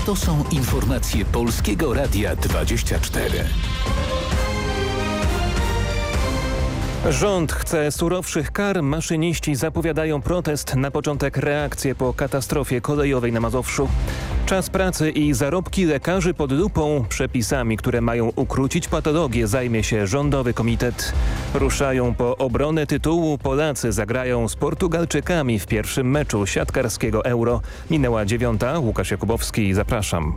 To są informacje Polskiego Radia 24. Rząd chce surowszych kar, maszyniści zapowiadają protest, na początek reakcje po katastrofie kolejowej na Mazowszu. Czas pracy i zarobki lekarzy pod lupą. Przepisami, które mają ukrócić patologię, zajmie się Rządowy Komitet. Ruszają po obronę tytułu. Polacy zagrają z Portugalczykami w pierwszym meczu siatkarskiego Euro. Minęła 9:00. Łukasz Jakubowski, zapraszam.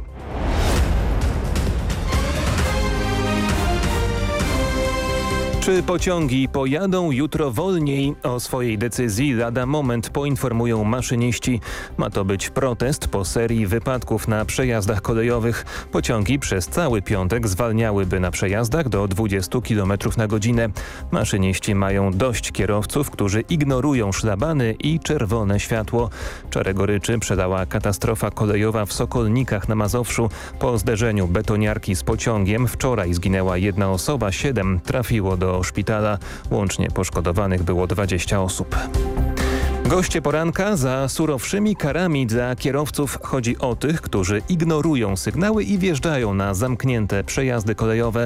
Czy pociągi pojadą jutro wolniej? O swojej decyzji lada moment poinformują maszyniści. Ma to być protest po serii wypadków na przejazdach kolejowych. Pociągi przez cały piątek zwalniałyby na przejazdach do 20 km na godzinę. Maszyniści mają dość kierowców, którzy ignorują szlabany i czerwone światło. Czarę goryczy przelała katastrofa kolejowa w Sokolnikach na Mazowszu. Po zderzeniu betoniarki z pociągiem wczoraj zginęła jedna osoba, 7 trafiło do szpitala. Łącznie poszkodowanych było 20 osób. Goście poranka: za surowszymi karami dla kierowców. Chodzi o tych, którzy ignorują sygnały i wjeżdżają na zamknięte przejazdy kolejowe.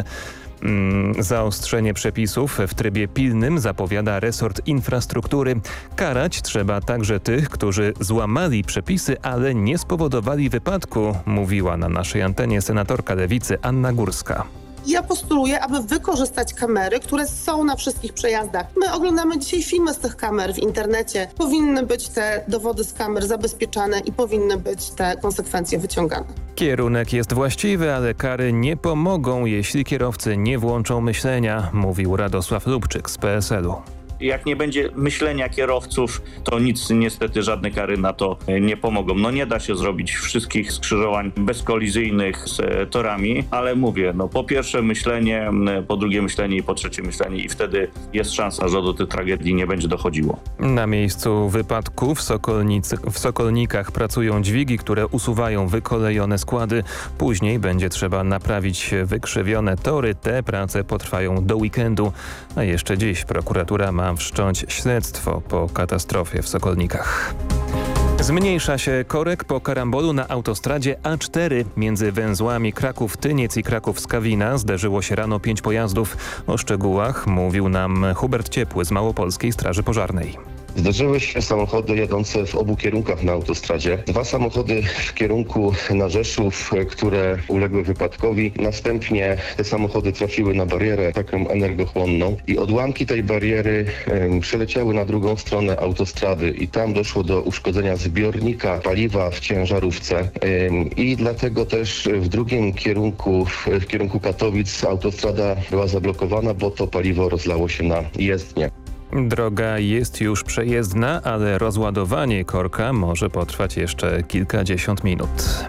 Zaostrzenie przepisów w trybie pilnym zapowiada resort infrastruktury. Karać trzeba także tych, którzy złamali przepisy, ale nie spowodowali wypadku, mówiła na naszej antenie senatorka Lewicy Anna Górska. Ja postuluję, aby wykorzystać kamery, które są na wszystkich przejazdach. My oglądamy dzisiaj filmy z tych kamer w internecie. Powinny być te dowody z kamer zabezpieczane i powinny być te konsekwencje wyciągane. Kierunek jest właściwy, ale kary nie pomogą, jeśli kierowcy nie włączą myślenia, mówił Radosław Lubczyk z PSL-u. Jak nie będzie myślenia kierowców, to nic, niestety żadne kary na to nie pomogą. No nie da się zrobić wszystkich skrzyżowań bezkolizyjnych z torami, ale mówię, po pierwsze myślenie, po drugie myślenie i po trzecie myślenie i wtedy jest szansa, że do tej tragedii nie będzie dochodziło. Na miejscu wypadku w Sokolnikach pracują dźwigi, które usuwają wykolejone składy. Później będzie trzeba naprawić wykrzywione tory. Te prace potrwają do weekendu, a jeszcze dziś prokuratura ma wszcząć śledztwo po katastrofie w Sokolnikach. Zmniejsza się korek po karambolu na autostradzie A4 między węzłami Kraków-Tyniec i Kraków-Skawina. Zderzyło się rano 5 pojazdów. O szczegółach mówił nam Hubert Ciepły z Małopolskiej Straży Pożarnej. Zdarzyły się samochody jadące w obu kierunkach na autostradzie. 2 samochody w kierunku na Rzeszów, które uległy wypadkowi. Następnie te samochody trafiły na barierę taką energochłonną i odłamki tej bariery przeleciały na drugą stronę autostrady i tam doszło do uszkodzenia zbiornika paliwa w ciężarówce. I dlatego też w drugim kierunku, w kierunku Katowic, autostrada była zablokowana, bo to paliwo rozlało się na jezdnię. Droga jest już przejezdna, ale rozładowanie korka może potrwać jeszcze kilkadziesiąt minut.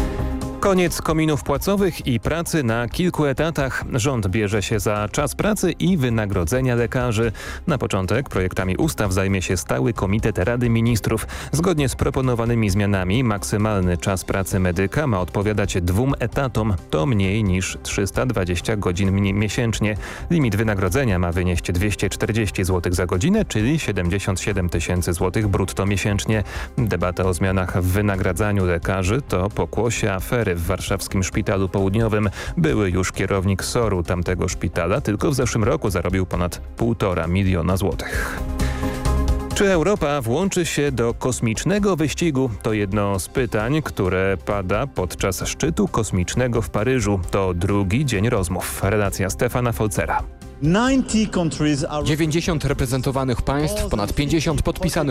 Koniec kominów płacowych i pracy na kilku etatach. Rząd bierze się za czas pracy i wynagrodzenia lekarzy. Na początek projektami ustaw zajmie się Stały Komitet Rady Ministrów. Zgodnie z proponowanymi zmianami maksymalny czas pracy medyka ma odpowiadać 2 etatom. To mniej niż 320 godzin miesięcznie. Limit wynagrodzenia ma wynieść 240 zł za godzinę, czyli 77 tysięcy złotych brutto miesięcznie. Debata o zmianach w wynagradzaniu lekarzy to pokłosie afery w warszawskim Szpitalu Południowym. Były już kierownik SOR-u tamtego szpitala tylko w zeszłym roku zarobił ponad 1,5 miliona złotych. Czy Europa włączy się do kosmicznego wyścigu? To jedno z pytań, które pada podczas szczytu kosmicznego w Paryżu. To drugi dzień rozmów. Relacja Stefana Folcera. 90 reprezentowanych państw, ponad 50 podpisanych